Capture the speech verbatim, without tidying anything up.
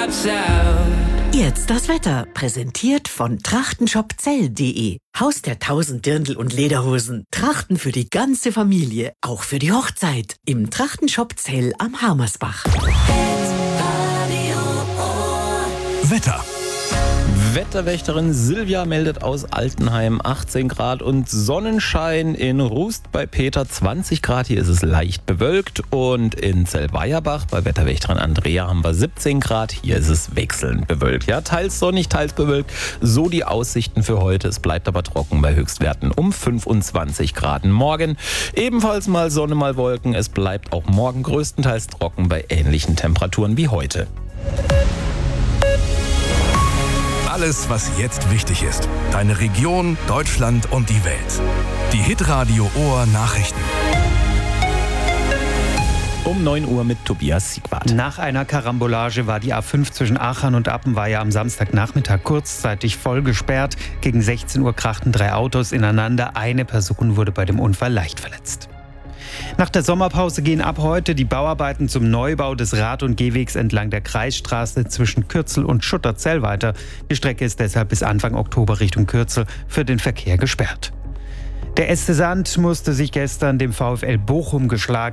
lights out. Jetzt das Wetter, präsentiert von trachtenshopzell punkt de. Haus der tausend Dirndl und Lederhosen. Trachten für die ganze Familie, auch für die Hochzeit. Im Trachtenshop Zell am Harmersbach. Wetter. Wetterwächterin Silvia meldet aus Altenheim achtzehn Grad und Sonnenschein. In Rust bei Peter zwanzig Grad. Hier ist es leicht bewölkt. Und in Zellweierbach bei Wetterwächterin Andrea haben wir siebzehn Grad. Hier ist es wechselnd bewölkt. Ja, teils sonnig, teils bewölkt. So die Aussichten für heute. Es bleibt aber trocken bei Höchstwerten um fünfundzwanzig Grad. Morgen ebenfalls mal Sonne, mal Wolken. Es bleibt auch morgen größtenteils trocken bei ähnlichen Temperaturen wie heute. Alles, was jetzt wichtig ist. Deine Region, Deutschland und die Welt. Die Hitradio Ohr Nachrichten. Um neun Uhr mit Tobias Siegwart. Nach einer Karambolage war die A fünf zwischen Aachen und Appenweier am Samstagnachmittag kurzzeitig voll gesperrt. Gegen sechzehn Uhr krachten drei Autos ineinander. Eine Person wurde bei dem Unfall leicht verletzt. Nach der Sommerpause gehen ab heute die Bauarbeiten zum Neubau des Rad- und Gehwegs entlang der Kreisstraße zwischen Kürzel und Schutterzell weiter. Die Strecke ist deshalb bis Anfang Oktober Richtung Kürzel für den Verkehr gesperrt. Der S C Sand musste sich gestern dem VfL Bochum geschlagen